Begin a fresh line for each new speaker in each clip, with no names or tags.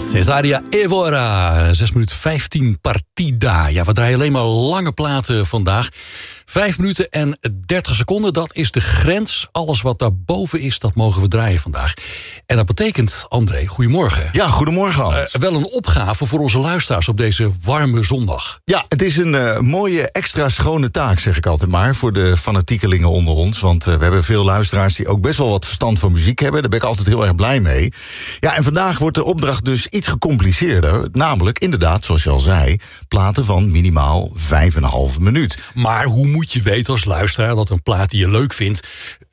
Cesaria Evora, 6 minuten 15 partida. Ja, we draaien alleen maar lange platen vandaag. 5 minuten en 30 seconden, dat is de grens. Alles wat daarboven is, dat mogen we draaien vandaag. En dat betekent, André, goedemorgen.
Ja, goedemorgen Hans.
Wel een opgave voor onze luisteraars op deze warme zondag.
Ja, het is een mooie extra schone taak, zeg ik altijd maar, voor de fanatiekelingen onder ons. Want we hebben veel luisteraars die ook best wel wat verstand van muziek hebben. Daar ben ik altijd heel erg blij mee. Ja, en vandaag wordt de opdracht dus iets gecompliceerder. Namelijk, inderdaad, zoals je al zei, platen van minimaal 5,5 minuut.
Maar hoe moet je weten als luisteraar dat een plaat die je leuk vindt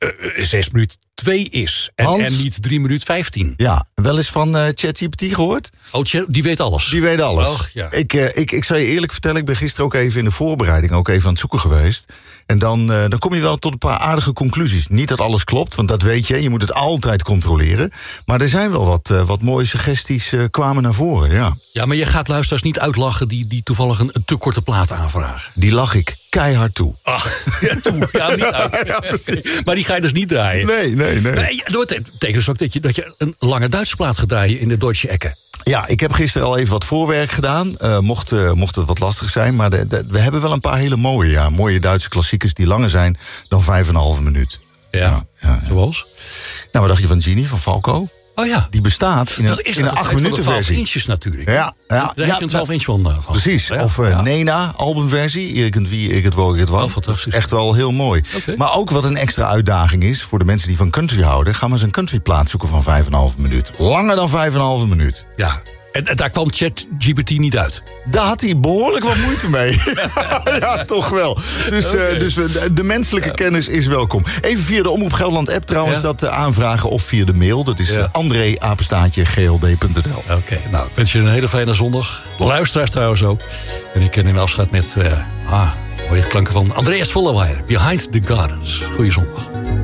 6 minuten 2 is en niet 3 minuten 15?
Ja, wel eens van ChatGPT gehoord?
Oh, die weet alles.
Die weet alles.
Och, ja.
Ik zal je eerlijk vertellen, ik ben gisteren ook even in de voorbereiding ook even aan het zoeken geweest. En dan kom je wel tot een paar aardige conclusies. Niet dat alles klopt, want dat weet je moet het altijd controleren. Maar er zijn wel wat mooie suggesties kwamen naar voren, ja.
Ja, maar je gaat luisteraars niet uitlachen die toevallig een te korte plaat aanvragen.
Die lach ik keihard toe.
Ach, ja, toe. Ja, niet uit.
Ja, precies.
Maar die ga je dus niet draaien.
Nee.
Dat betekent dus ook dat je een lange Duitse plaat gaat draaien in de Deutsche Ecke.
Ja, ik heb gisteren al even wat voorwerk gedaan. Mocht het wat lastig zijn. Maar we hebben wel een paar hele mooie Duitse klassiekers die langer zijn dan 5,5 minuut.
Ja. Zoals?
Nou, wat dacht je van Genie, van Falco?
Oh ja.
Die bestaat in een 8 minuten
12
versie.
inches natuurlijk.
Ja.
Daar heb je een 12 inch van.
Precies.
Ja,
of Nena, albumversie. Irgendwie, Irgendwo,
Oh, fantastisch.
Echt wel heel mooi.
Okay.
Maar ook wat een extra uitdaging is voor de mensen die van country houden. Ga maar eens een countryplaat zoeken van 5,5 minuut. Langer dan 5,5 minuut.
Ja. En daar kwam ChatGPT niet uit.
Daar had hij behoorlijk wat moeite mee. Ja, toch wel. Dus de menselijke kennis is welkom. Even via de Omroep Gelderland app trouwens dat aanvragen of via de mail. Dat is André@gld.nl.
Oké, nou, ik wens je een hele fijne zondag. Luisteraars trouwens ook. En ik neem afscheid met hoor je de klanken van Andreas Volleweijer, Behind the Gardens. Goeie zondag.